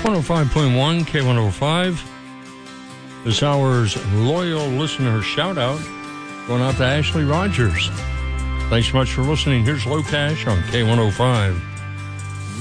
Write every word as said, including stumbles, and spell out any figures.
one oh five point one K one oh five. This hour's loyal listener shout out going out to Ashley Rogers. Thanks so much for listening. Here's Low Cash on K one oh five.